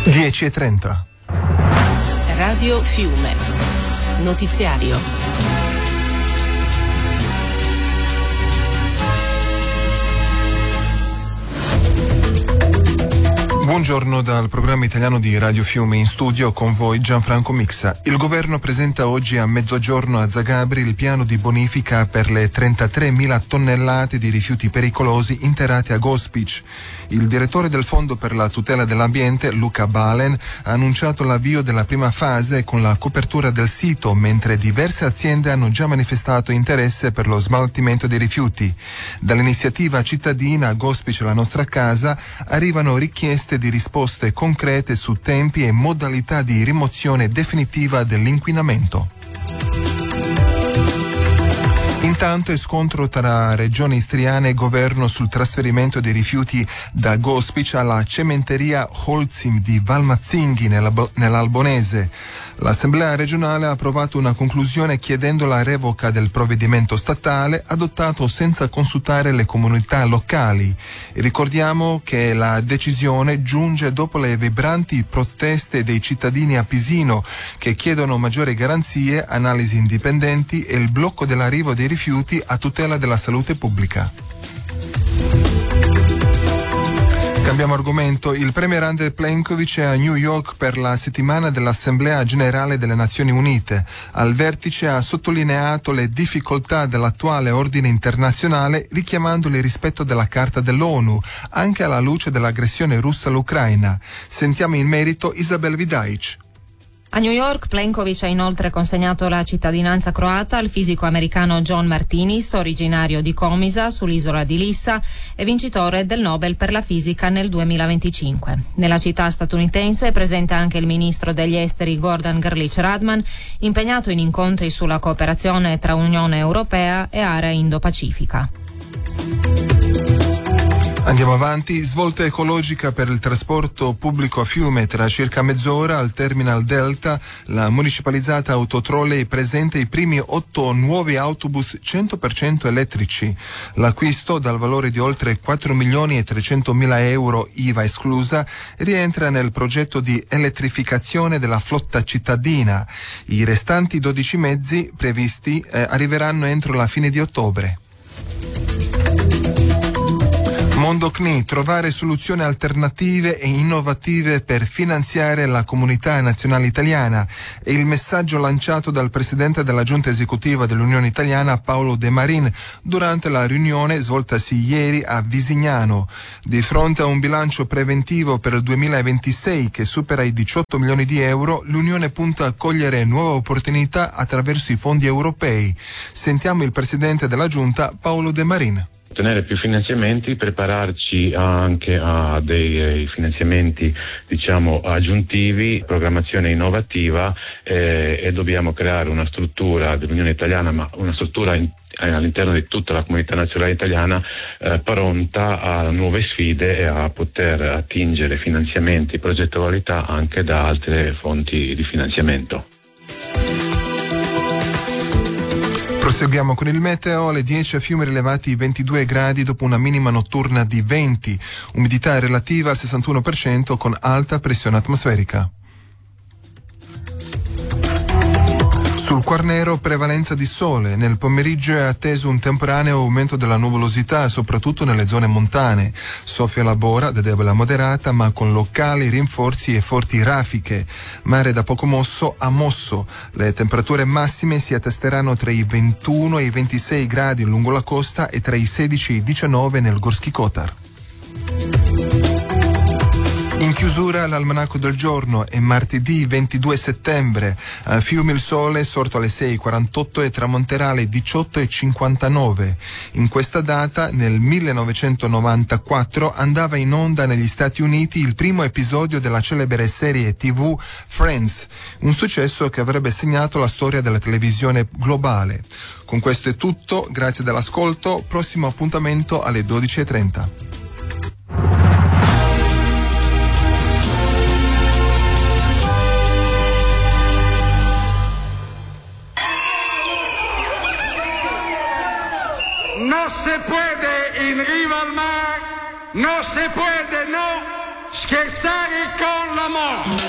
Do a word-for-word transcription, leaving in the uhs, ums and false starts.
dieci e trenta. Radio Fiume. Notiziario. Buongiorno dal programma italiano di Radio Fiume, in studio con voi Gianfranco Mixa. Il governo presenta oggi a mezzogiorno a Zagabri il piano di bonifica per le trentatremila tonnellate di rifiuti pericolosi interrati a Gospić. Il direttore del Fondo per la tutela dell'ambiente, Luca Balen, ha annunciato l'avvio della prima fase con la copertura del sito, mentre diverse aziende hanno già manifestato interesse per lo smaltimento dei rifiuti. Dall'iniziativa cittadina Gospić la nostra casa arrivano richieste di risposte concrete su tempi e modalità di rimozione definitiva dell'inquinamento. Intanto è scontro tra regioni istriane e governo sul trasferimento dei rifiuti da Gospić alla cementeria Holcim di Valmazzinghi nell'Albonese. L'Assemblea regionale ha approvato una conclusione chiedendo la revoca del provvedimento statale adottato senza consultare le comunità locali. Ricordiamo che la decisione giunge dopo le vibranti proteste dei cittadini a Pisino che chiedono maggiori garanzie, analisi indipendenti e il blocco dell'arrivo dei rifiuti a tutela della salute pubblica. Cambiamo argomento. Il premier Andrej Plenković è a New York per la settimana dell'Assemblea Generale delle Nazioni Unite. Al vertice ha sottolineato le difficoltà dell'attuale ordine internazionale, richiamando il rispetto della Carta dell'ONU, anche alla luce dell'aggressione russa all'Ucraina. Sentiamo in merito Isabel Vidaic. A New York Plenković ha inoltre consegnato la cittadinanza croata al fisico americano John Martinis, originario di Komisa, sull'isola di Lissa, e vincitore del Nobel per la fisica nel duemilaventicinque. Nella città statunitense è presente anche il ministro degli esteri Gordon Grlic Radman, impegnato in incontri sulla cooperazione tra Unione Europea e area Indo-Pacifica. Andiamo avanti. Svolta ecologica per il trasporto pubblico a Fiume. Tra circa mezz'ora al Terminal Delta la municipalizzata Autotrolley presenta i primi otto nuovi autobus cento per cento elettrici. L'acquisto, dal valore di oltre quattro milioni e trecentomila euro I V A esclusa, rientra nel progetto di elettrificazione della flotta cittadina. I restanti dodici mezzi previsti eh, arriveranno entro la fine di ottobre. Mondo C N I, trovare soluzioni alternative e innovative per finanziare la comunità nazionale italiana, è il messaggio lanciato dal presidente della giunta esecutiva dell'Unione Italiana Paolo De Marin durante la riunione svoltasi ieri a Visignano. Di fronte a un bilancio preventivo per il duemilaventisei che supera i diciotto milioni di euro, l'Unione punta a cogliere nuove opportunità attraverso i fondi europei. Sentiamo il presidente della giunta Paolo De Marin. Ottenere più finanziamenti, prepararci anche a dei finanziamenti diciamo aggiuntivi, programmazione innovativa eh, e dobbiamo creare una struttura dell'Unione Italiana, ma una struttura in, all'interno di tutta la comunità nazionale italiana eh, pronta a nuove sfide e a poter attingere finanziamenti, progettualità anche da altre fonti di finanziamento. Proseguiamo con il meteo. Alle dieci a Fiume rilevati ventidue gradi dopo una minima notturna di venti, umidità relativa al sessantuno per cento con alta pressione atmosferica. Sul Quarnero prevalenza di sole, nel pomeriggio è atteso un temporaneo aumento della nuvolosità soprattutto nelle zone montane. Soffia la bora da debole a moderata ma con locali rinforzi e forti raffiche. Mare da poco mosso a mosso. Le temperature massime si attesteranno tra i ventuno e i ventisei gradi lungo la costa e tra i sedici e i diciannove nel Gorski Kotar. In chiusura l'almanacco del giorno è martedì ventidue settembre. A Fiume il sole è sorto alle sei e quarantotto e tramonterà alle diciotto e cinquantanove. In questa data, nel millenovecentonovantaquattro, andava in onda negli Stati Uniti il primo episodio della celebre serie tivù Friends, un successo che avrebbe segnato la storia della televisione globale. Con questo è tutto, grazie dell'ascolto, prossimo appuntamento alle dodici e trenta. No se puede en riva al mar, no se puede, no Scherzare con la morte!